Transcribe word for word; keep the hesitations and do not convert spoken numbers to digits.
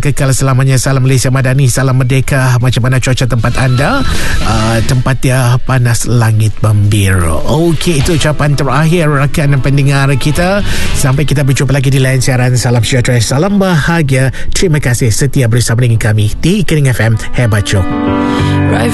kekal selamanya. Salam Malaysia Madani, salam merdeka. Macam mana cuaca tempat anda? Uh, tempat dia panas, langit membiru. Okey, itu ucapan terakhir rakan dan pendengar kita. Sampai kita berjumpa lagi di lain siaran. Salam sejahtera, salam bahagia. Terima kasih setia bersama dengan kami di Kering F M. Hebat Jok. Right